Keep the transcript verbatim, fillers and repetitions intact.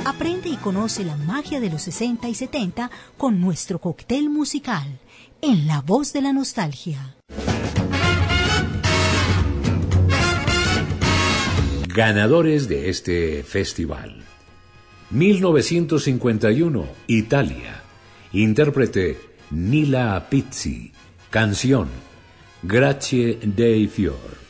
Aprende y conoce la magia de los sesenta y setenta con nuestro cóctel musical, en La Voz de la Nostalgia. Ganadores de este festival. mil novecientos cincuenta y uno, Italia. Intérprete Nila Pizzi. Canción Grazie dei fior.